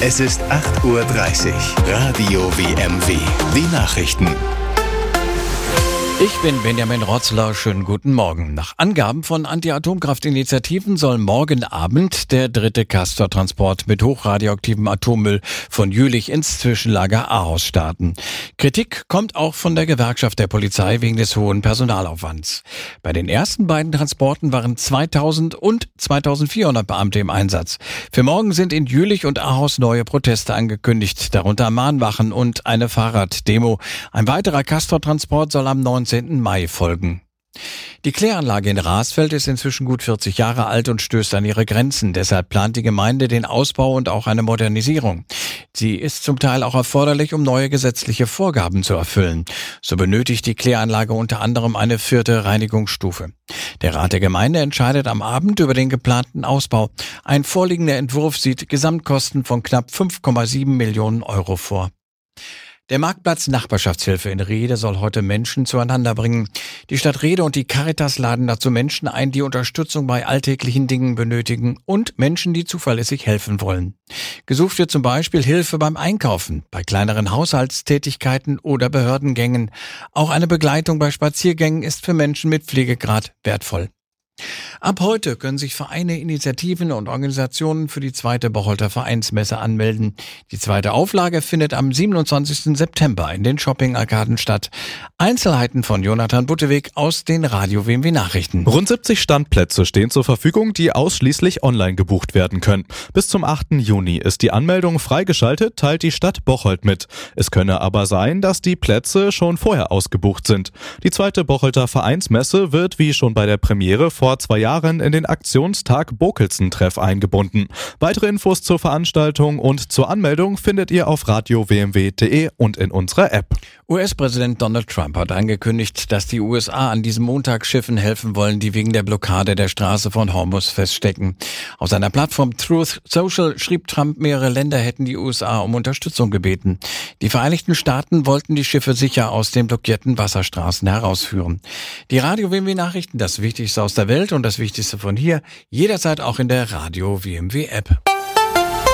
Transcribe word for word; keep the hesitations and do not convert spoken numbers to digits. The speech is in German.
Es ist acht Uhr dreißig. Radio W M W. Die Nachrichten. Ich bin Benjamin Rotzler. Schönen guten Morgen. Nach Angaben von Anti-Atomkraft-Initiativen soll morgen Abend der dritte Castor-Transport mit hochradioaktivem Atommüll von Jülich ins Zwischenlager Ahaus starten. Kritik kommt auch von der Gewerkschaft der Polizei wegen des hohen Personalaufwands. Bei den ersten beiden Transporten waren zweitausend und zweitausendvierhundert Beamte im Einsatz. Für morgen sind in Jülich und Ahaus neue Proteste angekündigt, darunter Mahnwachen und eine Fahrraddemo. Ein weiterer Castor-Transport soll am neunzehnten Mai folgen. Die Kläranlage in Rasfeld ist inzwischen gut vierzig Jahre alt und stößt an ihre Grenzen. Deshalb plant die Gemeinde den Ausbau und auch eine Modernisierung. Sie ist zum Teil auch erforderlich, um neue gesetzliche Vorgaben zu erfüllen. So benötigt die Kläranlage unter anderem eine vierte Reinigungsstufe. Der Rat der Gemeinde entscheidet am Abend über den geplanten Ausbau. Ein vorliegender Entwurf sieht Gesamtkosten von knapp fünf Komma sieben Millionen Euro vor. Der Marktplatz Nachbarschaftshilfe in Rhede soll heute Menschen zueinander bringen. Die Stadt Rhede und die Caritas laden dazu Menschen ein, die Unterstützung bei alltäglichen Dingen benötigen und Menschen, die zuverlässig helfen wollen. Gesucht wird zum Beispiel Hilfe beim Einkaufen, bei kleineren Haushaltstätigkeiten oder Behördengängen. Auch eine Begleitung bei Spaziergängen ist für Menschen mit Pflegegrad wertvoll. Ab heute können sich Vereine, Initiativen und Organisationen für die zweite Bocholter Vereinsmesse anmelden. Die zweite Auflage findet am siebenundzwanzigsten September in den Shopping-Arkaden statt. Einzelheiten von Jonathan Butteweg aus den Radio W M W Nachrichten. Rund siebzig Standplätze stehen zur Verfügung, die ausschließlich online gebucht werden können. Bis zum achten Juni ist die Anmeldung freigeschaltet, teilt die Stadt Bocholt mit. Es könne aber sein, dass die Plätze schon vorher ausgebucht sind. Die zweite Bocholter Vereinsmesse wird wie schon bei der Premiere vor zwei Jahren in den Aktionstag Bokelsen-Treff eingebunden. Weitere Infos zur Veranstaltung und zur Anmeldung findet ihr auf radio w m w punkt d e und in unserer App. U S-Präsident Donald Trump hat angekündigt, dass die U S A an diesem Montag Schiffen helfen wollen, die wegen der Blockade der Straße von Hormuz feststecken. Auf seiner Plattform Truth Social schrieb Trump, mehrere Länder hätten die U S A um Unterstützung gebeten. Die Vereinigten Staaten wollten die Schiffe sicher aus den blockierten Wasserstraßen herausführen. Die Radio W M W Nachrichten, das Wichtigste aus der Welt und das Wichtigste von hier, jederzeit auch in der Radio W M W App.